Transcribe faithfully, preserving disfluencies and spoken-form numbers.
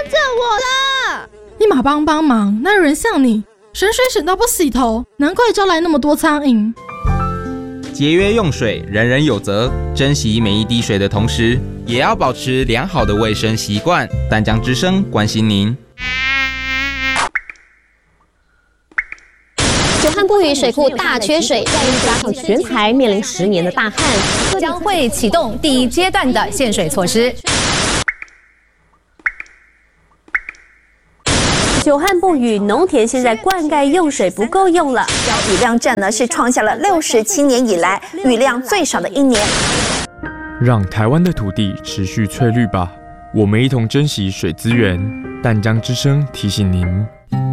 着我啦！ 你马帮帮忙，哪有人像你？省水省到不洗头，难怪招来那么多苍蝇。 节约用水，人人有责。珍惜每一滴水的同时，也要保持良好的卫生习惯。淡江之声关心您。 久旱不雨，水库大缺水，再加上全台面临十年的大旱， 将会启动第一阶段的限水措施。 久旱不雨，农田现在灌溉用水不够用了， 雨量证呢是创下了六十七年以来雨量最少的一年。 让台湾的土地持续翠绿吧，我们一同珍惜水资源。淡江之声提醒您。